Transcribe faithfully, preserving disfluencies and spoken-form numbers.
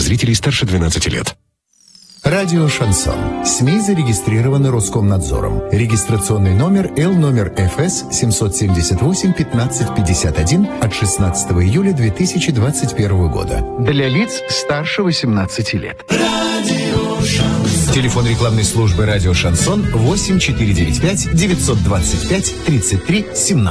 зрителей старше двенадцати лет. Радио «Шансон». СМИ зарегистрированы Роскомнадзором. Регистрационный номер Л номер Ф С семьсот семьдесят восемь пятнадцать пятьдесят один от шестнадцатого июля две тысячи двадцать первого года. Для лиц старше восемнадцати лет. Радио «Шансон». Телефон рекламной службы «Радио Шансон» восемь четыре девять пять девятьсот двадцать пять тридцать три семнадцать.